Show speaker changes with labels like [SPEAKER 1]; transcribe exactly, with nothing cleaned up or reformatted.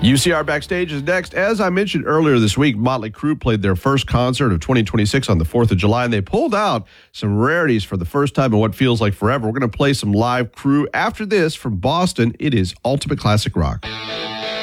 [SPEAKER 1] U C R Backstage is next. As I mentioned earlier this week, Motley Crue played their first concert of twenty twenty-six on the fourth of July, and they pulled out some rarities for the first time in what feels like forever. We're going to play some live Crue. After this, from Boston, it is Ultimate Classic Rock.